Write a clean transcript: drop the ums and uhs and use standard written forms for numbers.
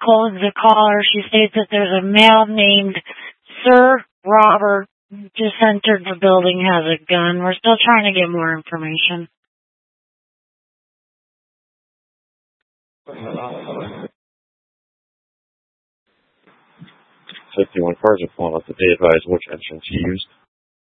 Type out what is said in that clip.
the caller. She states that there's a male named Sir Robert just entered the building, has a gun. We're still trying to get more information. 51 cars are pulling up. They advise which entrance he used.